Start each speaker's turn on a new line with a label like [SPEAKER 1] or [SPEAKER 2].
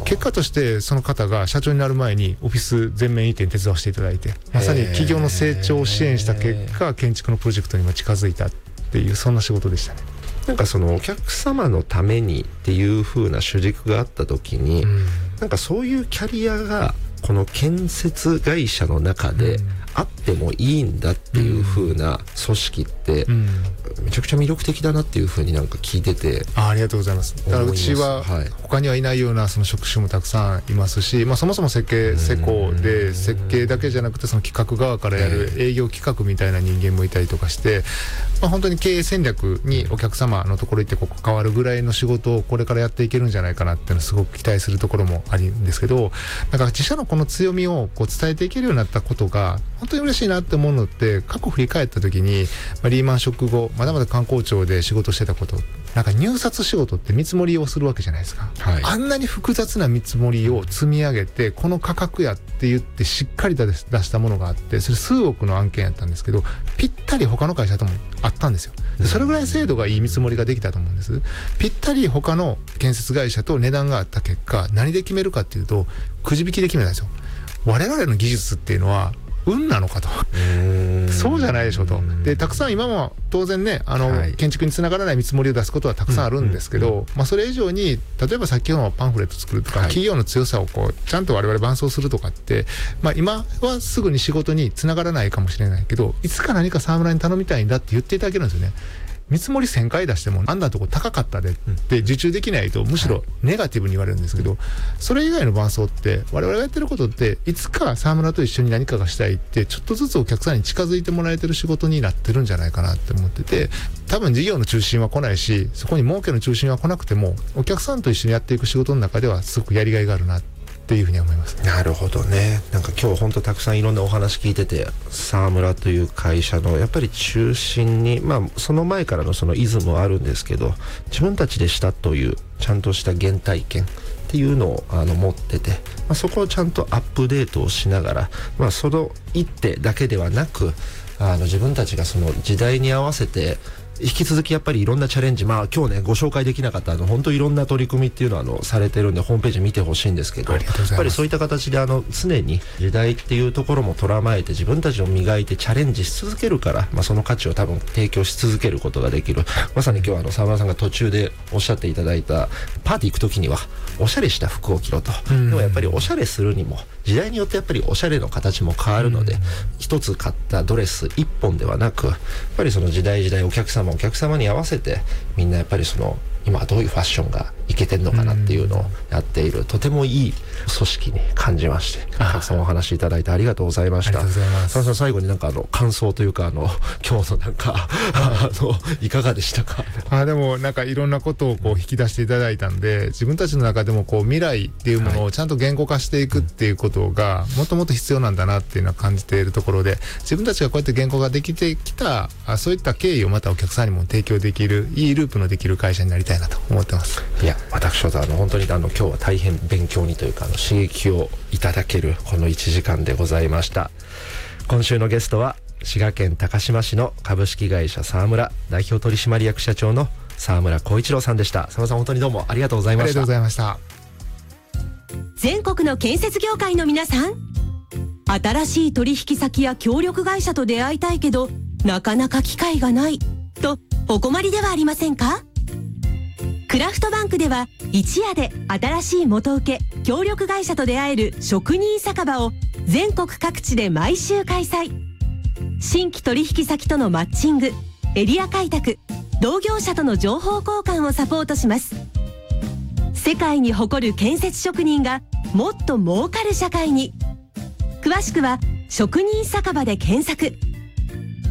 [SPEAKER 1] 結果としてその方が社長になる前にオフィス全面移転手伝わせていただいて、まさに企業の成長を支援した結果、建築のプロジェクトにも近づいたっていう、そんな仕事でしたね。
[SPEAKER 2] なんかそのお客様のためにっていう風な主軸があった時に、なんかそういうキャリアがこの建設会社の中であってもいいんだっていう風な組織ってめちゃくちゃ魅力的だなっていう風になんか聞いてて、
[SPEAKER 1] ありがとうございます。だからうちは他にはいないようなその職種もたくさんいますし、そもそも設計施工で設計だけじゃなくてその企画側からやる営業企画みたいな人間もいたりとかして、本当に経営戦略にお客様のところ行って関わるぐらいの仕事をこれからやっていけるんじゃないかなっていうのをすごく期待するところもあるんですけど、なんか自社のこの強みを伝えていけるようになったことが本当に嬉しいなって思うのって、過去振り返った時に、リーマンショック後まだまだ観光庁で仕事してたこと、なんか入札仕事って見積もりをするわけじゃないですか、あんなに複雑な見積もりを積み上げてこの価格やって言ってしっかり出したものがあって、それ数億の案件やったんですけど、ぴったり他の会社ともあったんですよ。それぐらい精度がいい見積もりができたと思うんです。ぴったり他の建設会社と値段があった結果、何で決めるかっていうとくじ引きで決めたんですよ。我々の技術っていうのは運なのかと、そうじゃないでしょうと。でたくさん今も当然ね、建築につながらない見積もりを出すことはたくさんあるんですけど、それ以上に例えば先ほどのパンフレット作るとか、企業の強さをちゃんと我々伴走するとかって、今はすぐに仕事につながらないかもしれないけど、いつか何か沢村に頼みたいんだって言っていただけるんですよね。見積もり1000回出してもあんなとこ高かったでって受注できないとむしろネガティブに言われるんですけど、それ以外の伴走って我々がやってることって、いつか沢村と一緒に何かがしたいってちょっとずつお客さんに近づいてもらえてる仕事になってるんじゃないかなって思ってて、多分事業の中心は来ないし、そこに儲けの中心は来なくてもお客さんと一緒にやっていく仕事の中ではすごくやりがいがあるなっていうふうに思います。
[SPEAKER 2] なるほどね。なんか今日本当たくさんいろんなお話聞いてて、沢村という会社のやっぱり中心に、その前からのそのイズムはあるんですけど、自分たちでしたというちゃんとした原体験っていうのを持ってて、そこをちゃんとアップデートをしながら、その一手だけではなく、自分たちがその時代に合わせて引き続きやっぱりいろんなチャレンジ、今日ねご紹介できなかった本当いろんな取り組みっていうのはされてるんで、ホームページ見てほしいんですけど、やっぱりそういった形で常に時代っていうところも捉まえて自分たちを磨いてチャレンジし続けるから、その価値を多分提供し続けることができる。まさに今日は沢村さんが途中でおっしゃっていただいた、パーティー行く時にはおしゃれした服を着ろと、でもやっぱりおしゃれするにも時代によってやっぱりおしゃれの形も変わるので、一つ買ったドレス一本ではなく、やっぱりその時代お客様に合わせて、みんなやっぱりその今どういうファッションがいけてんのかなっていうのをやっている、とてもいい組織に感じまして、たくさんお話しいただいてありがとうございました。さんさん、最後になんか感想というか今日のなんかいかがでしたか？
[SPEAKER 1] でもなんかいろんなことを引き出していただいたんで、自分たちの中でも未来っていうものをちゃんと言語化していくっていうことがもっともっと必要なんだなっていうのは感じているところで、自分たちがこうやって言語ができてきたそういった経緯をまたお客さんにも提供できる、いいループのできる会社になりたいなと思ってます。
[SPEAKER 2] いや、私は本当に今日は大変勉強にというか刺激をいただけるこの1時間でございました。今週のゲストは滋賀県高島市の株式会社沢村代表取締役社長の沢村光一郎さんでした。沢村さん、本当にどうもありがとうございました。
[SPEAKER 1] ありがとうございました。
[SPEAKER 3] 全国の建設業界の皆さん、新しい取引先や協力会社と出会いたいけどなかなか機会がないとお困りではありませんか？クラフトバンクでは一夜で新しい元請け協力会社と出会える職人酒場を全国各地で毎週開催。新規取引先とのマッチング、エリア開拓、同業者との情報交換をサポートします。世界に誇る建設職人がもっと儲かる社会に。詳しくは職人酒場で検索。